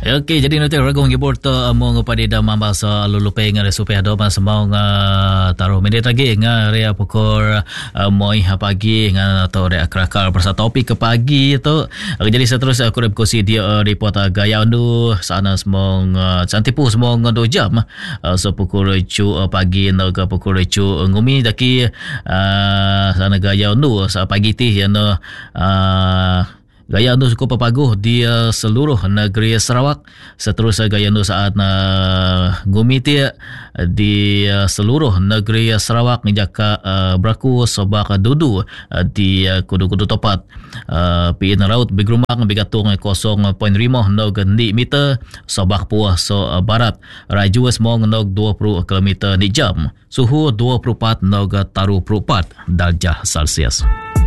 Okey, jadi nanti ragung gibur tu among pada damang bahasa lulupe ngare supaya do mas mau taruh minit lagi ngare pukul moi pagi ngan atau re akrakal pasal topik ke pagi tu. Jadi seterusnya aku berkongsi dia report gaya undu sana semong cantipu semong 2 jam sepukul cu pagi no ke pukul cu ngumi daki sana gaya undu sa pagi ti yang gaya undu cukup paguh di seluruh negeri Sarawak. Seterusnya gaya undu saat ngumi ti di seluruh negeri Sarawak menjaka berlaku sebab dudu di kudu-kudu topat pi raut bigrumang bigatung 0.5 no gendi meter sebab puas so barat raju semong no 20 km di jam suhu 24 no taruh 4 darjah Celsius.